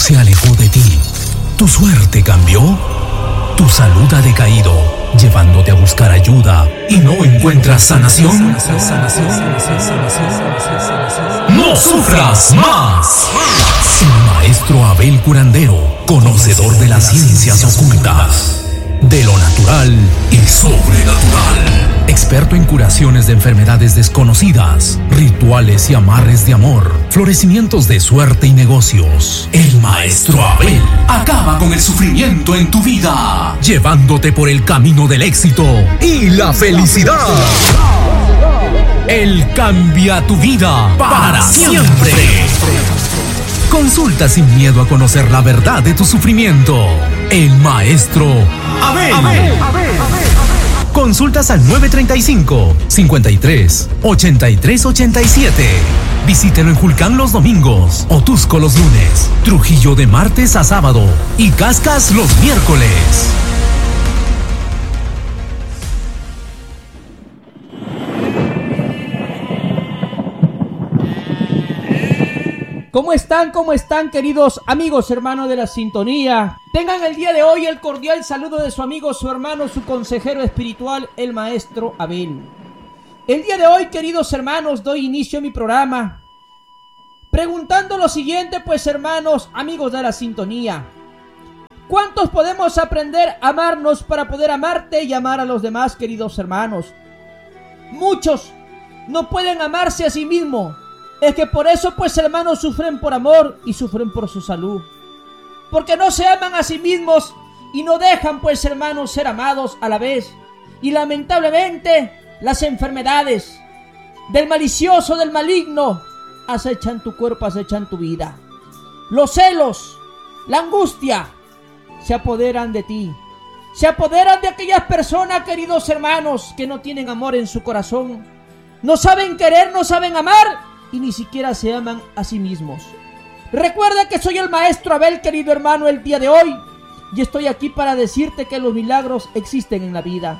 se alejó de ti. ¿Tu suerte cambió? ¿Tu salud ha decaído, llevándote a buscar ayuda y no encuentras sanación? ¡No sufras más! El maestro Abel Curandero, conocedor de las ciencias ocultas, de lo natural y sobrenatural. Experto en curaciones de enfermedades desconocidas, rituales y amarres de amor, florecimientos de suerte y negocios. El maestro Abel acaba con el sufrimiento en tu vida, llevándote por el camino del éxito y la felicidad. Él cambia tu vida para siempre. Consulta sin miedo a conocer la verdad de tu sufrimiento. El maestro Abel. Consultas al 935-53-83-87. Visítelo en Julcán los domingos, Otusco los lunes, Trujillo de martes a sábado y Cascas los miércoles. ¿Cómo están? ¿Cómo están, queridos amigos, hermanos de la sintonía? Tengan el día de hoy el cordial saludo de su amigo, su hermano, su consejero espiritual, el maestro Abel. El día de hoy, queridos hermanos, doy inicio a mi programa preguntando lo siguiente, pues, hermanos, amigos de la sintonía. ¿Cuántos podemos aprender a amarnos para poder amarte y amar a los demás, queridos hermanos? Muchos no pueden amarse a sí mismos. Es que por eso, pues, hermanos, sufren por amor y sufren por su salud. Porque no se aman a sí mismos y no dejan, pues, hermanos, ser amados a la vez. Y lamentablemente, las enfermedades del malicioso, del maligno, acechan tu cuerpo, acechan tu vida. Los celos, la angustia, se apoderan de ti. Se apoderan de aquellas personas, queridos hermanos, que no tienen amor en su corazón. No saben querer, no saben amar y ni siquiera se aman a sí mismos. Recuerda que soy el maestro Abel, querido hermano, el día de hoy, y estoy aquí para decirte que los milagros existen en la vida.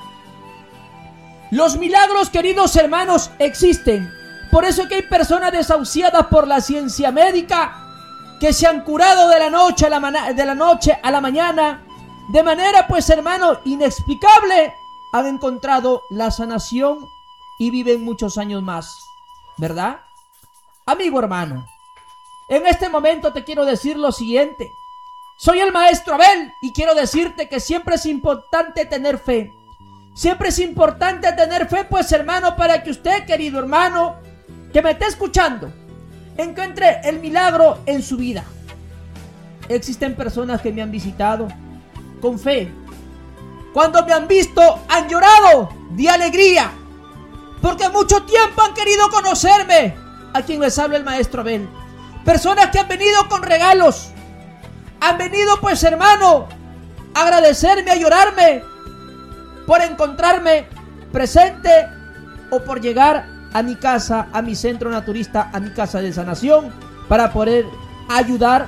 Los milagros, queridos hermanos, existen. Por eso que hay personas desahuciadas por la ciencia médica que se han curado de la noche a la mañana, de manera, pues, hermano, inexplicable, han encontrado la sanación y viven muchos años más, ¿verdad? Amigo hermano, en este momento te quiero decir lo siguiente. Soy el maestro Abel y quiero decirte que siempre es importante tener fe. Siempre es importante tener fe, pues, hermano, para que usted, querido hermano, que me esté escuchando, encuentre el milagro en su vida. Existen personas que me han visitado con fe. Cuando me han visto, han llorado de alegría, porque mucho tiempo han querido conocerme. A quien les habla el maestro Abel. Personas que han venido con regalos. Han venido, pues, hermano, a agradecerme, a llorarme por encontrarme presente o por llegar a mi casa, a mi centro naturista, a mi casa de sanación, para poder ayudar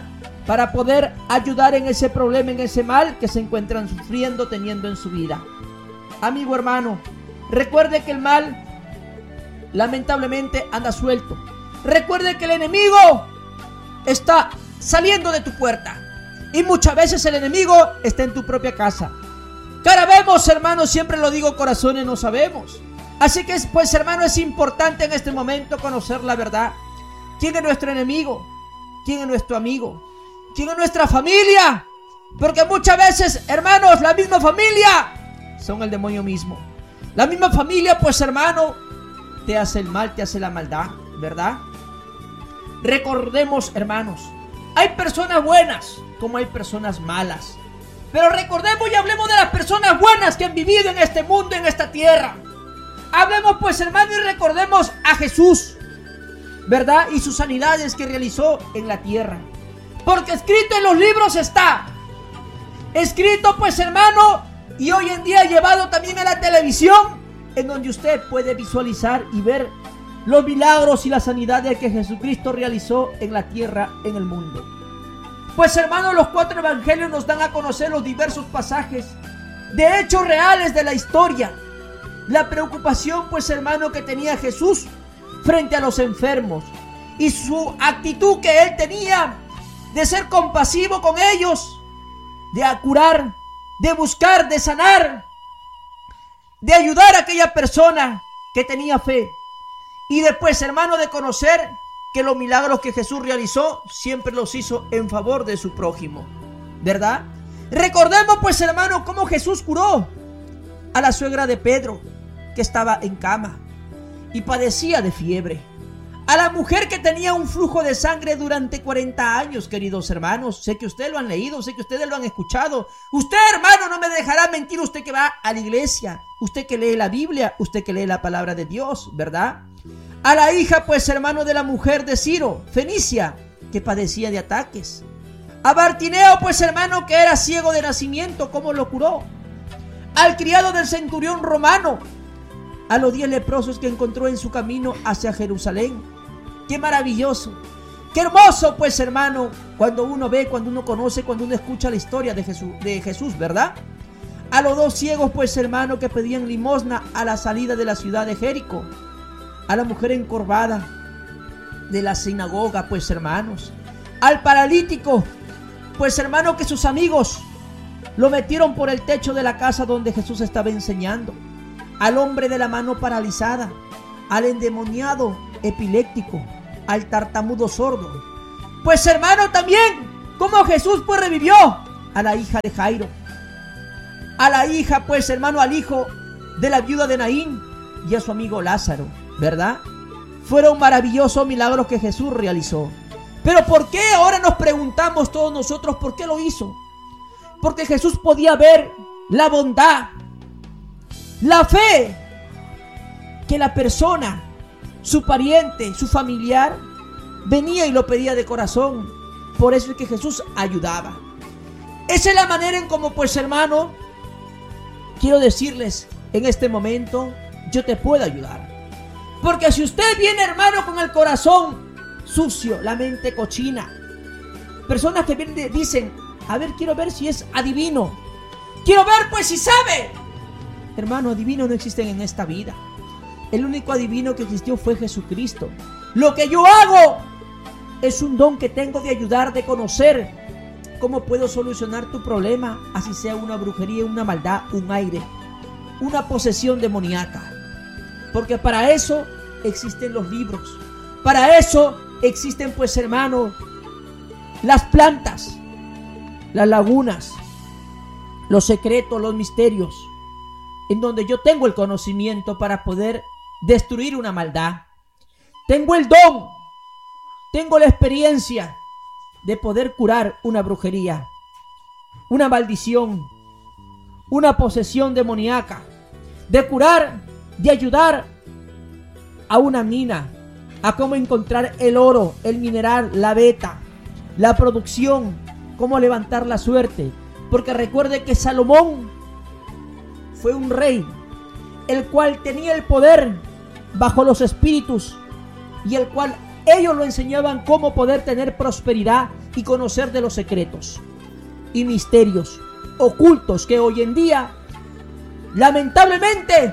en ese problema, en ese mal que se encuentran sufriendo, teniendo en su vida. Amigo hermano, recuerde que el mal lamentablemente anda suelto. Recuerde que el enemigo está saliendo de tu puerta y muchas veces el enemigo está en tu propia casa. Cara vemos, hermanos, siempre lo digo, corazones no sabemos. Así que, pues, hermano, es importante en este momento conocer la verdad. ¿Quién es nuestro enemigo? ¿Quién es nuestro amigo? ¿Quién es nuestra familia? Porque muchas veces, hermanos, la misma familia son el demonio mismo. La misma familia, pues, hermano, te hace el mal, te hace la maldad, ¿verdad? Recordemos, hermanos, hay personas buenas como hay personas malas. Pero recordemos y hablemos de las personas buenas que han vivido en este mundo, en esta tierra. Hablemos, pues, hermano, y recordemos a Jesús, ¿verdad? Y sus sanidades que realizó en la tierra. Porque escrito en los libros está. Escrito, pues, hermano, y hoy en día llevado también a la televisión, en donde usted puede visualizar y ver los milagros y las sanidades que Jesucristo realizó en la tierra, en el mundo. Pues, hermano, los 4 evangelios nos dan a conocer los diversos pasajes de hechos reales de la historia. La preocupación, pues, hermano, que tenía Jesús frente a los enfermos y su actitud que él tenía de ser compasivo con ellos, de curar, de buscar, de sanar, de ayudar a aquella persona que tenía fe. Y después, hermano, de conocer que los milagros que Jesús realizó siempre los hizo en favor de su prójimo, ¿verdad? Recordemos, pues, hermano, cómo Jesús curó a la suegra de Pedro, que estaba en cama y padecía de fiebre. A la mujer que tenía un flujo de sangre durante 40 años, queridos hermanos. Sé que ustedes lo han leído, sé que ustedes lo han escuchado. Usted, hermano, no me dejará mentir, usted que va a la iglesia, usted que lee la Biblia, usted que lee la palabra de Dios, ¿verdad? A la hija, pues, hermano, de la mujer de Ciro, Fenicia, que padecía de ataques. A Bartimeo, pues, hermano, que era ciego de nacimiento, ¿cómo lo curó? Al criado del centurión romano. A los 10 leprosos que encontró en su camino hacia Jerusalén. ¡Qué maravilloso! ¡Qué hermoso, pues, hermano! Cuando uno ve, cuando uno conoce, cuando uno escucha la historia de Jesús, ¿verdad? A los 2 ciegos, pues, hermano, que pedían limosna a la salida de la ciudad de Jericó. A la mujer encorvada de la sinagoga, pues, hermanos. Al paralítico, pues, hermano, que sus amigos lo metieron por el techo de la casa donde Jesús estaba enseñando. Al hombre de la mano paralizada, al endemoniado epiléptico, al tartamudo sordo. Pues, hermano, también como Jesús, pues, revivió a la hija de Jairo, a la hija, pues, hermano, al hijo de la viuda de Naín y a su amigo Lázaro, ¿verdad? Fueron maravillosos milagros que Jesús realizó. Pero ¿por qué ahora nos preguntamos todos nosotros por qué lo hizo? Porque Jesús podía ver la bondad, la fe que la persona, su pariente, su familiar, venía y lo pedía de corazón. Por eso es que Jesús ayudaba. Esa es la manera en cómo, pues, hermano, quiero decirles en este momento, yo te puedo ayudar. Porque si usted viene, hermano, con el corazón sucio, la mente cochina, personas que vienen y dicen, a ver, quiero ver si es adivino, quiero ver, pues, si sabe. Hermano, adivinos no existen en esta vida. El único adivino que existió fue Jesucristo. Lo que yo hago es un don que tengo de ayudar, de conocer cómo puedo solucionar tu problema, así sea una brujería, una maldad, un aire, una posesión demoníaca. Porque para eso existen los libros. Para eso existen, pues, hermano, las plantas, las lagunas, los secretos, los misterios, en donde yo tengo el conocimiento para poder destruir una maldad. Tengo el don, tengo la experiencia de poder curar una brujería, una maldición, una posesión demoníaca, de curar, de ayudar a una mina, a cómo encontrar el oro, el mineral, la beta, la producción, cómo levantar la suerte. Porque recuerde que Salomón fue un rey, el cual tenía el poder bajo los espíritus y el cual ellos lo enseñaban cómo poder tener prosperidad y conocer de los secretos y misterios ocultos que hoy en día, lamentablemente,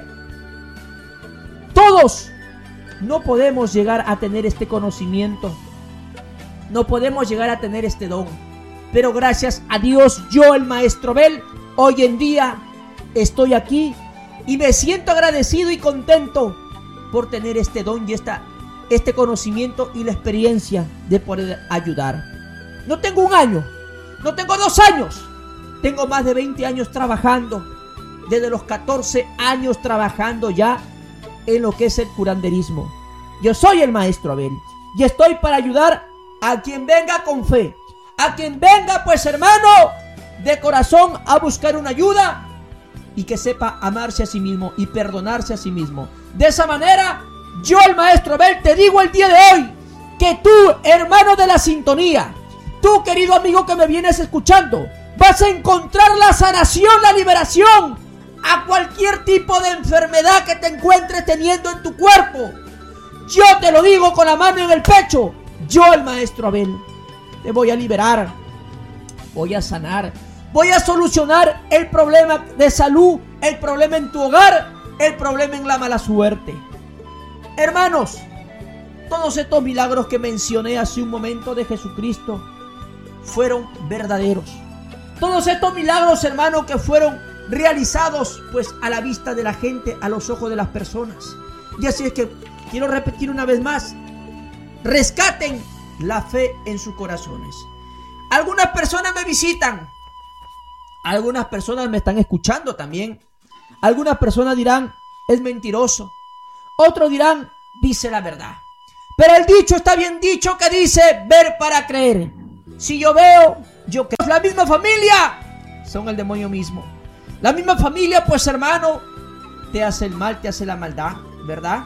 todos no podemos llegar a tener este conocimiento, no podemos llegar a tener este don. Pero gracias a Dios, yo, el maestro Abel, hoy en día estoy aquí y me siento agradecido y contento por tener este don y este conocimiento y la experiencia de poder ayudar. No tengo 1 año, no tengo 2 años, tengo más de 20 años trabajando, desde los 14 años trabajando ya en lo que es el curanderismo. Yo soy el maestro Abel y estoy para ayudar a quien venga con fe, a quien venga, pues, hermano, de corazón a buscar una ayuda y que sepa amarse a sí mismo y perdonarse a sí mismo. De esa manera, yo, el maestro Abel, te digo el día de hoy que tú, hermano de la sintonía, tú, querido amigo que me vienes escuchando, vas a encontrar la sanación, la liberación a cualquier tipo de enfermedad que te encuentres teniendo en tu cuerpo. Yo te lo digo con la mano en el pecho, yo, el maestro Abel, te voy a liberar, voy a sanar, voy a solucionar el problema de salud, el problema en tu hogar, el problema en la mala suerte. Hermanos, todos estos milagros que mencioné hace un momento de Jesucristo fueron verdaderos. Todos estos milagros, hermano, que fueron realizados pues a la vista de la gente, a los ojos de las personas. Y así es que quiero repetir una vez más: rescaten la fe en sus corazones. Algunas personas me visitan, algunas personas me están escuchando también. Algunas personas dirán: es mentiroso. Otros dirán: dice la verdad. Pero el dicho está bien dicho, que dice: ver para creer. Si yo veo, yo creo. La misma familia son el demonio mismo. La misma familia, pues hermano, te hace el mal, te hace la maldad, ¿verdad?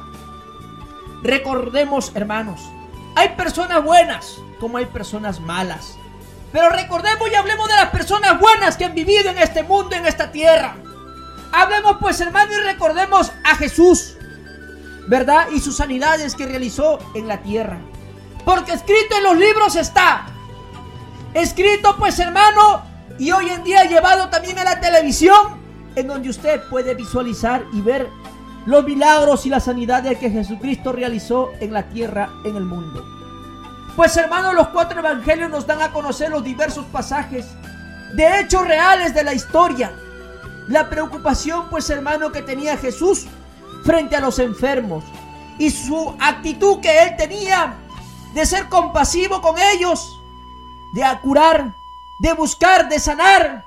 Recordemos, hermanos, hay personas buenas como hay personas malas. Pero recordemos y hablemos de las personas buenas que han vivido en este mundo, en esta tierra. Hablemos, pues hermano, y recordemos a Jesús, ¿verdad? Y sus sanidades que realizó en la tierra. Porque escrito en los libros está. Escrito, pues hermano, y hoy en día llevado también a la televisión, en donde usted puede visualizar y ver los milagros y las sanidades que Jesucristo realizó en la tierra, en el mundo. Pues hermano, los 4 evangelios nos dan a conocer los diversos pasajes de hechos reales de la historia. La preocupación, pues hermano, que tenía Jesús frente a los enfermos, y su actitud que él tenía de ser compasivo con ellos, de curar, de buscar, de sanar,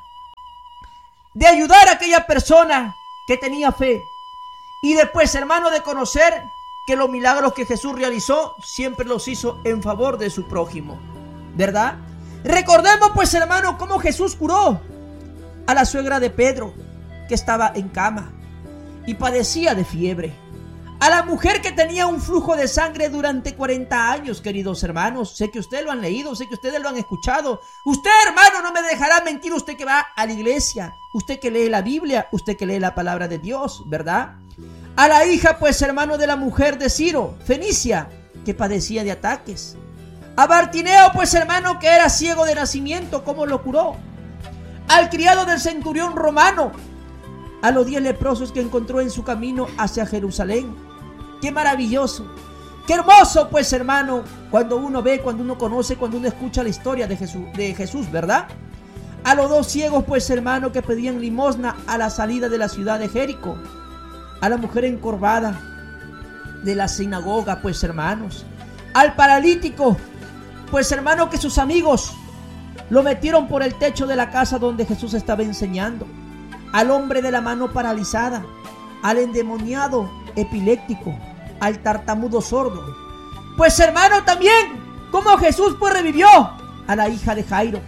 de ayudar a aquella persona que tenía fe. Y después, hermano, de conocer que los milagros que Jesús realizó siempre los hizo en favor de su prójimo, ¿verdad? Recordemos, pues hermano, cómo Jesús curó a la suegra de Pedro, que estaba en cama y padecía de fiebre. A la mujer que tenía un flujo de sangre durante 40 años, queridos hermanos. Sé que ustedes lo han leído, sé que ustedes lo han escuchado. Usted, hermano, no me dejará mentir, usted que va a la iglesia, usted que lee la Biblia, usted que lee la palabra de Dios, ¿verdad? A la hija, pues hermano, de la mujer de Ciro, Fenicia, que padecía de ataques. A Bartimeo, pues hermano, que era ciego de nacimiento, ¿cómo lo curó? Al criado del centurión romano. A los 10 leprosos que encontró en su camino hacia Jerusalén. ¡Qué maravilloso! ¡Qué hermoso, pues hermano! Cuando uno ve, cuando uno conoce, cuando uno escucha la historia de Jesús, ¿verdad? A los 2 ciegos, pues hermano, que pedían limosna a la salida de la ciudad de Jericó. A la mujer encorvada de la sinagoga, pues hermanos. Al paralítico, pues hermano, que sus amigos lo metieron por el techo de la casa donde Jesús estaba enseñando. Al hombre de la mano paralizada, al endemoniado epiléptico, al tartamudo sordo. Pues hermano, también como Jesús pues revivió a la hija de Jairo,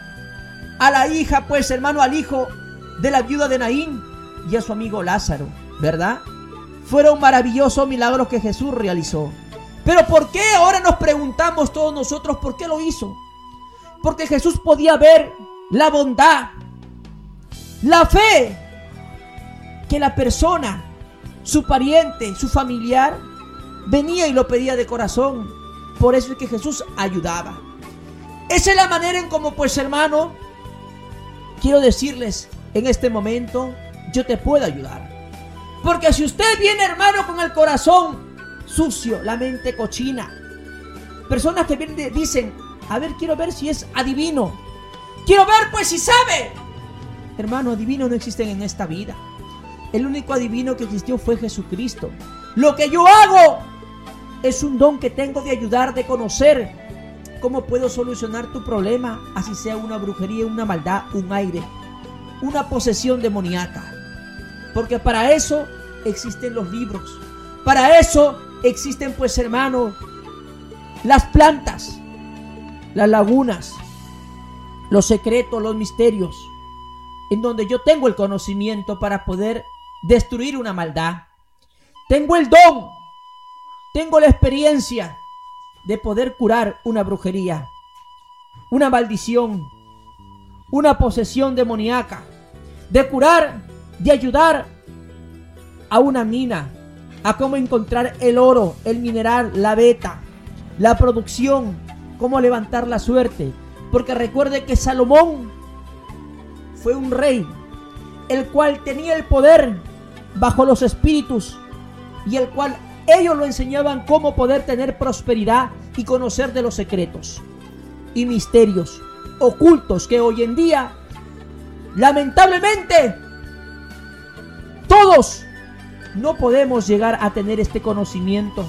a la hija, pues hermano, al hijo de la viuda de Naín y a su amigo Lázaro, ¿verdad? Fueron maravillosos milagros que Jesús realizó. Pero ¿por qué ahora nos preguntamos todos nosotros por qué lo hizo? Porque Jesús podía ver la bondad, la fe que la persona, su pariente, su familiar, venía y lo pedía de corazón. Por eso es que Jesús ayudaba. Esa es la manera en cómo, pues hermano, quiero decirles en este momento, yo te puedo ayudar. Porque si usted viene, hermano, con el corazón sucio, la mente cochina, personas que vienen dicen: a ver, quiero ver si es adivino, quiero ver pues si sabe. Hermano, adivinos no existen en esta vida. El único adivino que existió fue Jesucristo. Lo que yo hago es un don que tengo de ayudar, de conocer cómo puedo solucionar tu problema, así sea una brujería, una maldad, un aire, una posesión demoníaca. Porque para eso existen los libros. Para eso existen, pues hermano, las plantas, las lagunas, los secretos, los misterios, en donde yo tengo el conocimiento para poder destruir una maldad. Tengo el don, tengo la experiencia de poder curar una brujería, una maldición, una posesión demoníaca, de curar, de ayudar a una mina, a cómo encontrar el oro, el mineral, la beta, la producción, cómo levantar la suerte. Porque recuerde que Salomón fue un rey, el cual tenía el poder bajo los espíritus y el cual ellos lo enseñaban cómo poder tener prosperidad y conocer de los secretos y misterios. ocultos que hoy en día, lamentablemente, todos no podemos llegar a tener este conocimiento,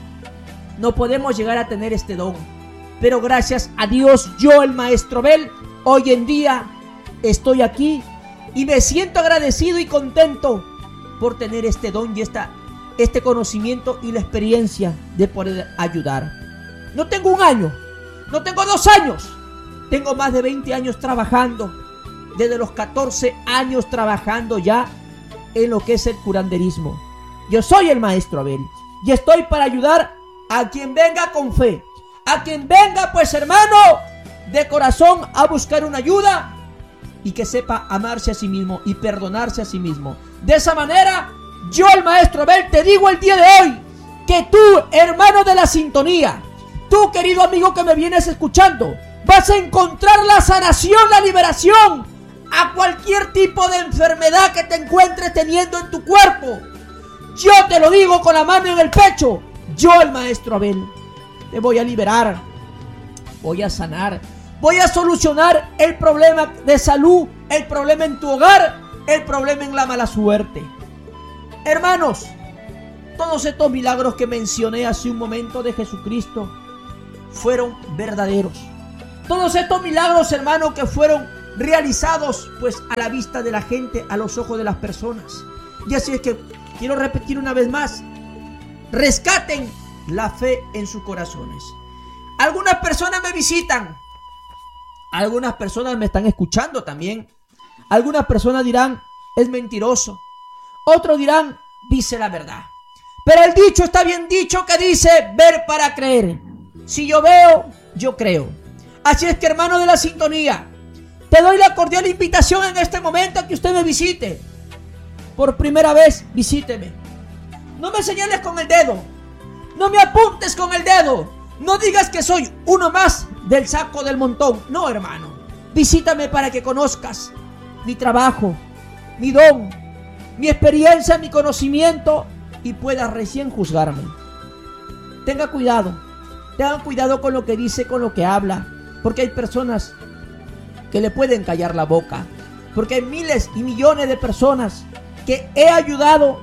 no podemos llegar a tener este don. Pero gracias a Dios, yo, el maestro Abel, hoy en día estoy aquí y me siento agradecido y contento por tener este don y este conocimiento y la experiencia de poder ayudar. No tengo un año, no tengo 2 años, tengo más de 20 años trabajando, desde los 14 años trabajando ya en lo que es el curanderismo. Yo soy el maestro Abel y estoy para ayudar a quien venga con fe, a quien venga, pues hermano, de corazón a buscar una ayuda y que sepa amarse a sí mismo y perdonarse a sí mismo. De esa manera, yo, el maestro Abel, te digo el día de hoy que tú, hermano de la sintonía, tú, querido amigo que me vienes escuchando, vas a encontrar la sanación, la liberación a cualquier tipo de enfermedad que te encuentres teniendo en tu cuerpo. Yo te lo digo con la mano en el pecho, yo, el maestro Abel, te voy a liberar, voy a sanar, voy a solucionar el problema de salud, el problema en tu hogar, el problema en la mala suerte. Hermanos, todos estos milagros que mencioné hace un momento de Jesucristo fueron verdaderos. Todos estos milagros, hermanos, que fueron realizados pues a la vista de la gente, a los ojos de las personas. Y así es que quiero repetir una vez más: rescaten la fe en sus corazones. Algunas personas me visitan, algunas personas me están escuchando también. Algunas personas dirán, es mentiroso. Otros dirán, dice la verdad. Pero el dicho está bien dicho, que dice, ver para creer. Si yo veo, yo creo. Así es que, hermano de la sintonía, te doy la cordial invitación en este momento a que usted me visite. Por primera vez, visíteme. No me señales con el dedo, no me apuntes con el dedo, no digas que soy uno más del saco del montón. No, hermano, visítame para que conozcas mi trabajo, mi don, mi experiencia, mi conocimiento, y puedas recién juzgarme. Tengan cuidado con lo que dice, con lo que habla, porque hay personas que le pueden callar la boca, porque hay miles y millones de personas que he ayudado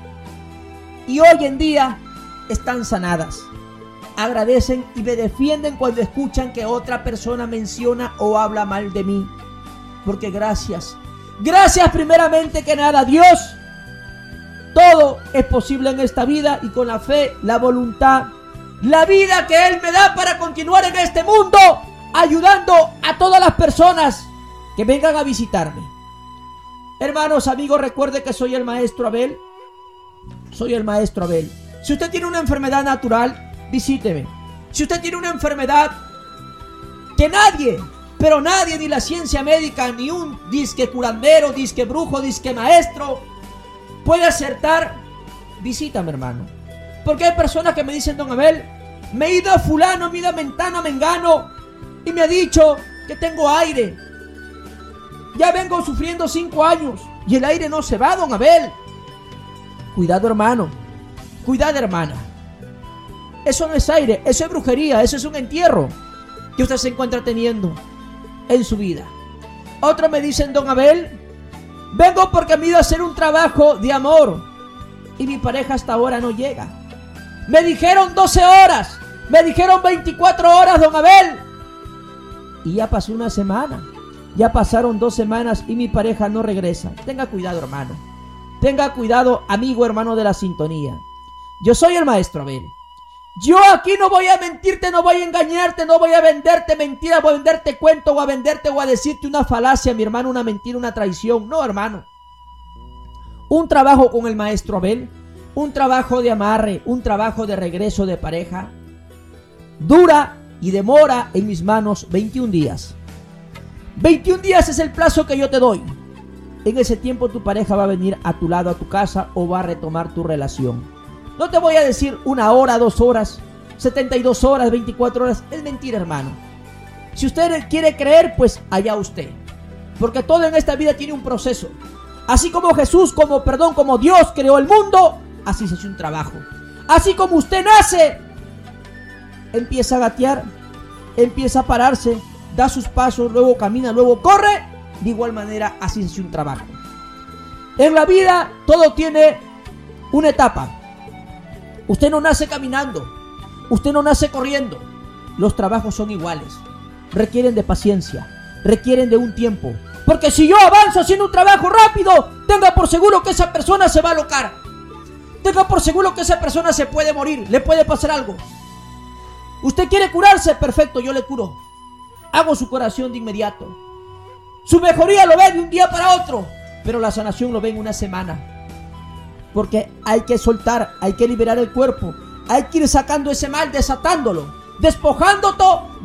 y hoy en día están sanadas. Agradecen y me defienden cuando escuchan que otra persona menciona o habla mal de mí, porque gracias primeramente que nada a Dios, todo es posible en esta vida, y con la fe, la voluntad, la vida que Él me da para continuar en este mundo, ayudando a todas las personas que vengan a visitarme. Hermanos, amigos, recuerde que soy el maestro Abel. Soy el maestro Abel. Si usted tiene una enfermedad natural, visíteme. Si usted tiene una enfermedad que nadie, pero nadie, ni la ciencia médica, ni un disque curandero, disque brujo, disque maestro puede acertar, visítame, hermano. Porque hay personas que me dicen, don Abel, me he ido a fulano, me he ido a mentano, a mengano, y me ha dicho que tengo aire. Ya vengo sufriendo 5 años y el aire no se va, don Abel. Cuidado, hermano. Cuidado, hermana. Eso no es aire, eso es brujería, eso es un entierro que usted se encuentra teniendo en su vida. Otros me dicen, don Abel, vengo porque me he ido a hacer un trabajo de amor y mi pareja hasta ahora no llega. Me dijeron 12 horas, me dijeron 24 horas, don Abel. Y ya pasó una semana, ya pasaron 2 semanas y mi pareja no regresa. Tenga cuidado, hermano. Tenga cuidado, amigo, hermano de la sintonía. Yo soy el maestro Abel. Yo aquí no voy a mentirte, no voy a engañarte, no voy a venderte mentiras, voy a venderte cuento, o a venderte o a decirte una falacia, mi hermano, una mentira, una traición. No, hermano. Un trabajo con el maestro Abel, un trabajo de amarre, un trabajo de regreso de pareja, dura y demora en mis manos 21 días. 21 días es el plazo que yo te doy. En ese tiempo tu pareja va a venir a tu lado, a tu casa, o va a retomar tu relación. No te voy a decir 1 hora, 2 horas, 72 horas, 24 horas. Es mentira, hermano. Si usted quiere creer, pues allá usted. Porque todo en esta vida tiene un proceso. Así como Jesús, como Dios creó el mundo, así se hace un trabajo. Así como usted nace, empieza a gatear, empieza a pararse, da sus pasos, luego camina, luego corre. De igual manera, así se hace un trabajo. En la vida, todo tiene una etapa. Usted no nace caminando, usted no nace corriendo. Los trabajos son iguales. Requieren de paciencia, requieren de un tiempo. Porque si yo avanzo haciendo un trabajo rápido, tenga por seguro que esa persona se va a alocar. Tenga por seguro que esa persona se puede morir, le puede pasar algo. ¿Usted quiere curarse? Perfecto, yo le curo. Hago su curación de inmediato. Su mejoría lo ve de un día para otro, pero la sanación lo ve en una semana. Porque hay que soltar, hay que liberar el cuerpo, hay que ir sacando ese mal, desatándolo, despojando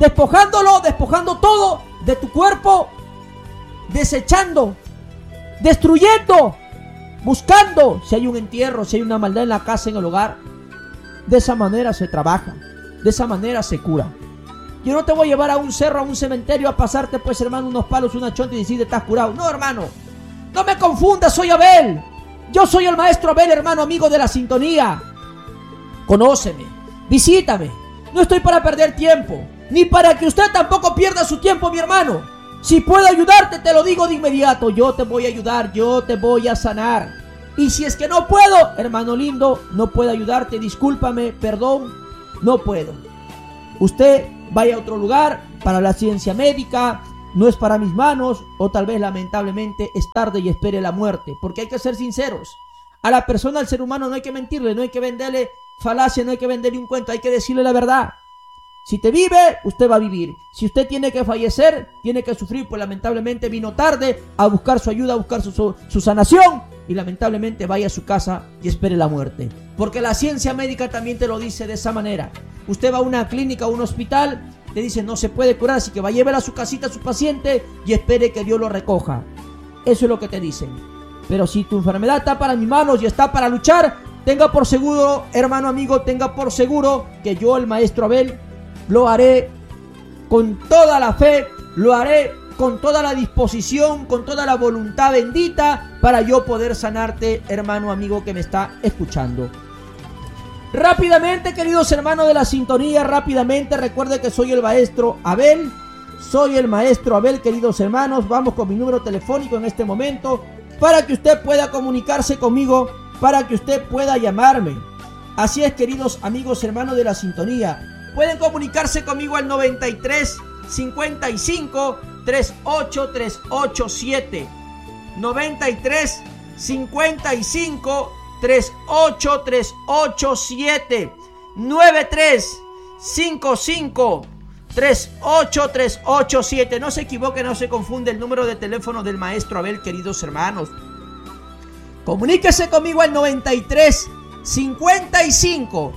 todo de tu cuerpo, desechando, destruyendo, buscando si hay un entierro, si hay una maldad en la casa, en el hogar. De esa manera se trabaja, de esa manera se cura. Yo no te voy a llevar a un cerro, a un cementerio, a pasarte, pues, hermano, unos palos, una chonta y decirte estás curado. No, hermano, no me confundas, soy Abel. Yo soy el maestro Abel, hermano, amigo de la sintonía. Conóceme, visítame. No estoy para perder tiempo, ni para que usted tampoco pierda su tiempo, mi hermano. Si puedo ayudarte, te lo digo de inmediato. Yo te voy a ayudar, yo te voy a sanar. Y si es que no puedo, hermano lindo, no puedo ayudarte, discúlpame, perdón, no puedo. Usted vaya a otro lugar para la ciencia médica, no es para mis manos, o tal vez lamentablemente es tarde y espere la muerte, porque hay que ser sinceros. A la persona, al ser humano, no hay que mentirle, no hay que venderle falacia, no hay que venderle un cuento, hay que decirle la verdad. Si te vive, usted va a vivir. Si usted tiene que fallecer, tiene que sufrir, pues lamentablemente vino tarde a buscar su ayuda, a buscar su sanación, y lamentablemente vaya a su casa y espere la muerte. Porque la ciencia médica también te lo dice de esa manera. Usted va a una clínica o un hospital, te dicen no se puede curar, así que va a llevar a su casita a su paciente y espere que Dios lo recoja. Eso es lo que te dicen. Pero si tu enfermedad está para mis manos y está para luchar, tenga por seguro, hermano amigo, tenga por seguro que yo, el maestro Abel, lo haré con toda la fe, lo haré con toda la disposición, con toda la voluntad bendita para yo poder sanarte, hermano amigo que me está escuchando. Rápidamente, queridos hermanos de la sintonía, rápidamente, recuerde que soy el maestro Abel. Soy el maestro Abel, queridos hermanos. Vamos con mi número telefónico en este momento para que usted pueda comunicarse conmigo, para que usted pueda llamarme. Así es, queridos amigos hermanos de la sintonía. Pueden comunicarse conmigo al 93 55 38 387. 93 55 38 387. 93 55 38 387. No se equivoque, no se confunde el número de teléfono del maestro Abel, queridos hermanos. Comuníquese conmigo al 93 55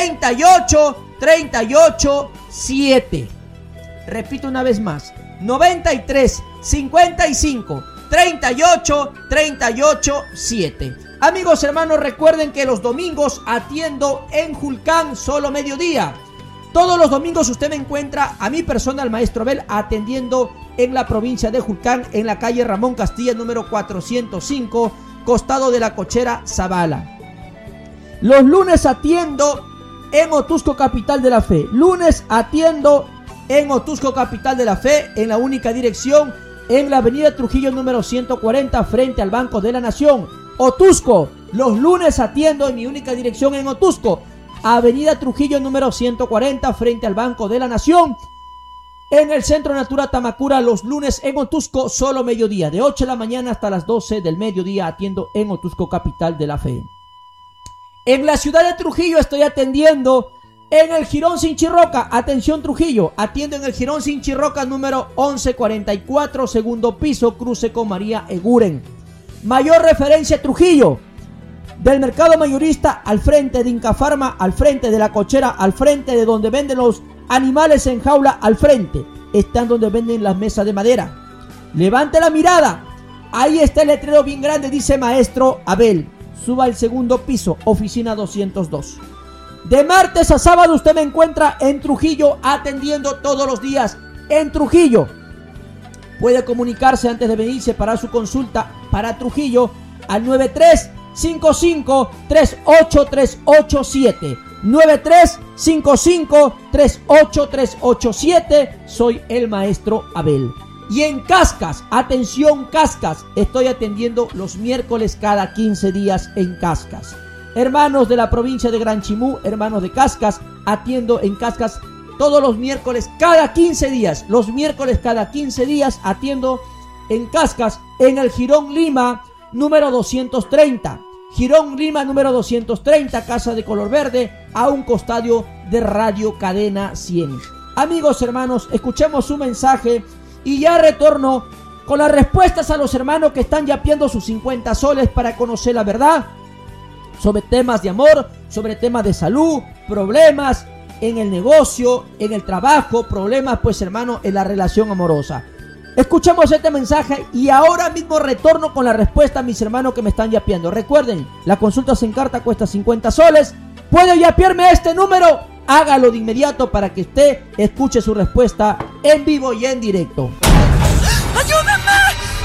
38 38 7. Repito una vez más, 93 55 38 38 7. Amigos hermanos, recuerden que los domingos atiendo en Julcán solo mediodía. Todos los domingos usted me encuentra a mi persona, al maestro Abel, atendiendo en la provincia de Julcán, en la calle Ramón Castilla, número 405, costado de la cochera Zavala. Los lunes atiendo en Otusco, capital de la fe. Lunes atiendo en Otusco, capital de la fe, en la única dirección, en la avenida Trujillo número 140, frente al Banco de la Nación. Otusco, los lunes atiendo en mi única dirección en Otusco, avenida Trujillo número 140, frente al Banco de la Nación. En el Centro Natura Tamacura, los lunes en Otusco, solo mediodía, de 8 de la mañana hasta las 12 del mediodía, atiendo en Otusco, capital de la fe. En la ciudad de Trujillo estoy atendiendo en el Jirón Sinchirroca. Atención Trujillo, atiendo en el Jirón Sinchirroca número 1144, segundo piso, cruce con María Eguren. Mayor referencia Trujillo, del mercado mayorista al frente de Incafarma, al frente de la cochera, al frente de donde venden los animales en jaula, al frente están donde venden las mesas de madera. Levante la mirada, ahí está el letrero bien grande, dice maestro Abel. Suba al segundo piso, oficina 202. De martes a sábado usted me encuentra en Trujillo atendiendo todos los días en Trujillo. Puede comunicarse antes de venirse para su consulta para Trujillo al 93 55 38 387. 9355-38387. Soy el maestro Abel. Y en Cascas, atención Cascas, estoy atendiendo los miércoles cada 15 días en Cascas. Hermanos de la provincia de Gran Chimú, hermanos de Cascas, atiendo en Cascas todos los miércoles cada 15 días. Los miércoles cada 15 días atiendo en Cascas, en el Jirón Lima, número 230. Jirón Lima, número 230, Casa de Color Verde, a un costado de Radio Cadena 100. Amigos, hermanos, escuchemos su mensaje y ya retorno con las respuestas a los hermanos que están yapeando sus 50 soles para conocer la verdad sobre temas de amor, sobre temas de salud, problemas en el negocio, en el trabajo, problemas, pues hermano, en la relación amorosa. Escuchemos este mensaje y ahora mismo retorno con la respuesta a mis hermanos que me están yapeando. Recuerden, la consulta sin carta cuesta 50 soles. ¿Puede yapearme a este número? Hágalo de inmediato para que usted escuche su respuesta en vivo y en directo.